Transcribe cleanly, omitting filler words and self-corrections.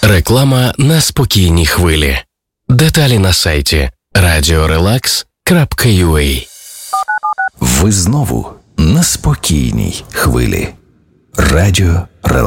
Реклама на спокійній хвилі. Деталі на сайті radiorelax.ua. Ви знову на спокійній хвилі. Радіо Релакс.